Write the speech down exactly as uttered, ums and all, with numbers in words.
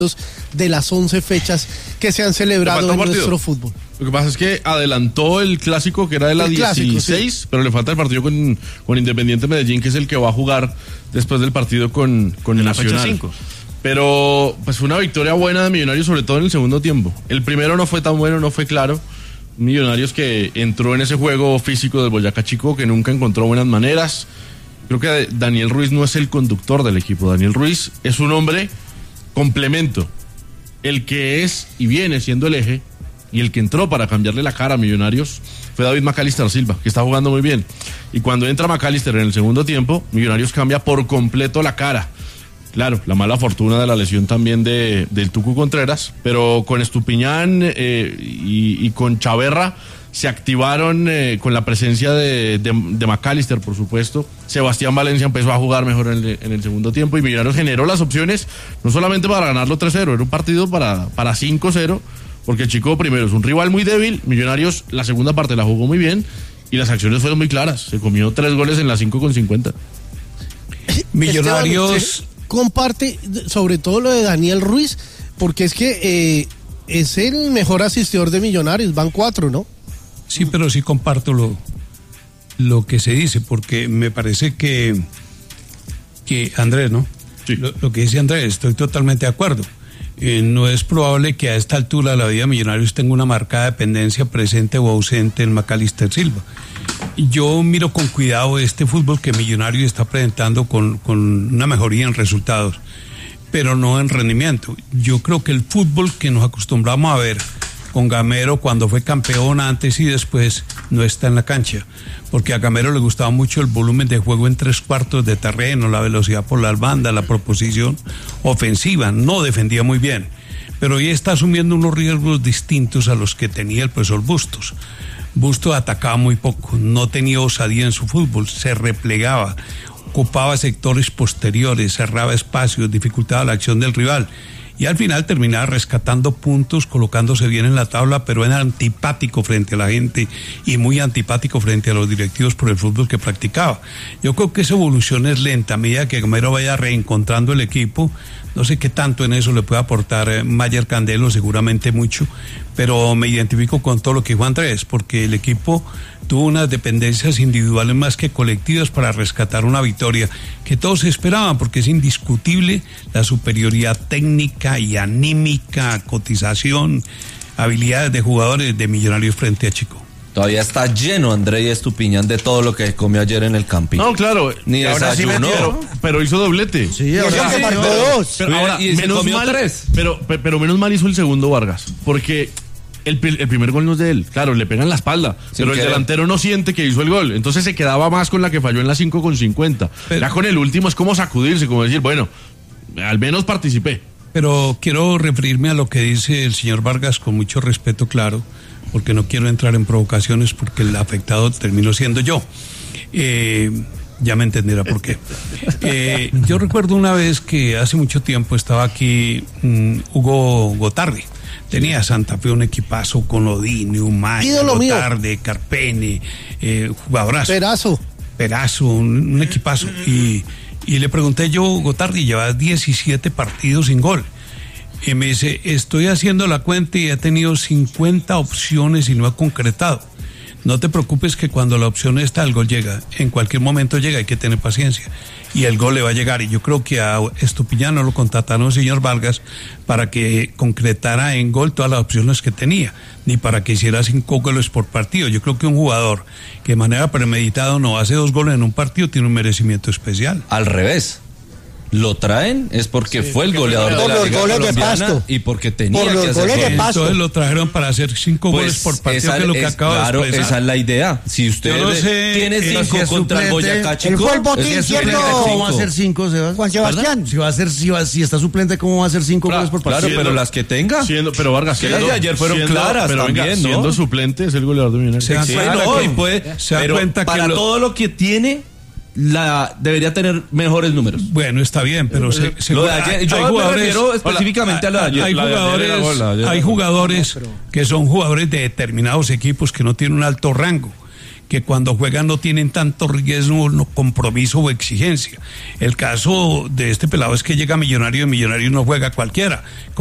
de las once fechas que se han celebrado en nuestro fútbol. Lo que pasa es que adelantó el clásico que era de la el dieciséis, clásico, sí. Pero le falta el partido con, con Independiente Medellín, que es el que va a jugar después del partido con, con el Nacional. La fecha cinco. Pero pues fue una victoria buena de Millonarios, sobre todo en el segundo tiempo. El primero no fue tan bueno, no fue claro. Millonarios que entró en ese juego físico del Boyacá Chico, que nunca encontró buenas maneras. Creo que Daniel Ruiz no es el conductor del equipo. Daniel Ruiz es un hombre complemento. El que es y viene siendo el eje, y el que entró para cambiarle la cara a Millonarios fue David Macalister Silva, que está jugando muy bien. Y cuando entra Macalister en el segundo tiempo, Millonarios cambia por completo la cara. Claro, la mala fortuna de la lesión también de, del Tucu Contreras, pero con Estupiñán eh, y, y con Chaverra se activaron eh, con la presencia de, de, de Macalister, por supuesto. Sebastián Valencia empezó a jugar mejor en el, en el segundo tiempo y Millonarios generó las opciones, no solamente para ganarlo tres cero, era un partido para, para cinco cero, porque el Chico primero es un rival muy débil. Millonarios la segunda parte la jugó muy bien y las acciones fueron muy claras, se comió tres goles en las cinco con cincuenta. Millonarios... Esteban, comparte sobre todo lo de Daniel Ruiz, porque es que eh, es el mejor asistidor de Millonarios, van cuatro, ¿no? Sí, pero sí comparto lo, lo que se dice, porque me parece que, que Andrés, ¿no? Sí. Lo, lo que dice Andrés, estoy totalmente de acuerdo. Eh, no es probable que a esta altura de la vida Millonarios tenga una marcada dependencia presente o ausente en Macalister Silva. Yo miro con cuidado este fútbol que Millonarios está presentando con, con una mejoría en resultados, pero no en rendimiento. Yo creo que el fútbol que nos acostumbramos a ver con Gamero cuando fue campeón antes y después no está en la cancha, porque a Gamero le gustaba mucho el volumen de juego en tres cuartos de terreno, la velocidad por las bandas, la proposición ofensiva, no defendía muy bien, pero hoy está asumiendo unos riesgos distintos a los que tenía el profesor Bustos. Bustos atacaba muy poco, no tenía osadía en su fútbol, se replegaba, ocupaba sectores posteriores, cerraba espacios, dificultaba la acción del rival. Y al final terminaba rescatando puntos, colocándose bien en la tabla, pero era antipático frente a la gente y muy antipático frente a los directivos por el fútbol que practicaba. Yo creo que esa evolución es lenta. A medida que Gamero vaya reencontrando el equipo, no sé qué tanto en eso le puede aportar eh, Mayer Candelo, seguramente mucho, pero me identifico con todo lo que dijo Andrés, porque el equipo tuvo unas dependencias individuales más que colectivas para rescatar una victoria que todos esperaban, porque es indiscutible la superioridad técnica y anímica, cotización, habilidades de jugadores de Millonarios frente a Chico. Todavía está lleno André Estupiñán de todo lo que comió ayer en el camping. No, claro. Ni desayunó. Sí pero, pero hizo doblete. Sí, ahora sí, se marcó dos. Pero ahora, y se menos comió mal, tres. Pero, pero menos mal hizo el segundo Vargas, porque el, el primer gol no es de él. Claro, le pegan la espalda, Sin pero querer. El delantero no siente que hizo el gol. Entonces se quedaba más con la que falló en la cinco con cincuenta. Pero, ya con el último es como sacudirse, como decir, bueno, al menos participé. Pero quiero referirme a lo que dice el señor Vargas con mucho respeto, claro, porque no quiero entrar en provocaciones, porque el afectado terminó siendo yo. Eh, ya me entenderá por qué. Eh, yo recuerdo una vez que hace mucho tiempo estaba aquí um, Hugo Gotardi. Tenía Santa Fe un equipazo con Odini, Umaña, Gotardi, Carpene, eh, jugadorazo. Perazo. Perazo, un, un equipazo. Y, y le pregunté yo, Gotardi, llevas diecisiete partidos sin gol. Y me dice, estoy haciendo la cuenta y he tenido cincuenta opciones y no he concretado. No te preocupes que cuando la opción está, el gol llega. En cualquier momento llega, hay que tener paciencia. Y el gol le va a llegar. Y yo creo que a Estupiñán no lo contrataron el señor Vargas para que concretara en gol todas las opciones que tenía, ni para que hiciera cinco goles por partido. Yo creo que un jugador que de manera premeditada no hace dos goles en un partido tiene un merecimiento especial. Al revés. Lo traen es porque sí, fue el goleador por de la los Liga goles Colombiana de Pasto. Y porque tenía por que los hacer goles de Pasto. Entonces lo trajeron para hacer cinco pues goles por partido, esa, que es lo que es, acaba claro, de expresar. Esa es la idea. Si usted no sé, tiene eh, cinco si contra el Boyacá Chico, él fue el botín, ¿cierto? ¿Cómo va a ser cinco, Sebas? Juan Sebastián. Si va a ser, si, va, si está suplente, ¿cómo va a ser cinco Claro, goles por partido? Claro, pero las que tenga. Siendo, pero Vargas, que siendo, las de ayer fueron siendo, claras pero también, venga, ¿no? Siendo suplente es el goleador de Millonarios. Se dan Sí, cuenta no, que- y puede, se dan pero cuenta que para lo- todo lo que tiene, la debería tener mejores números. Bueno, está bien, pero se, se Lo de ayer, yo hay me jugadores, refiero específicamente a lo de ayer. hay La de ayer jugadores, era gol, la de ayer hay era gol. jugadores que son jugadores de determinados equipos que no tienen un alto rango, que cuando juegan no tienen tanto riesgo, no, compromiso o exigencia. El caso de este pelado es que llega Millonario y Millonario no juega cualquiera.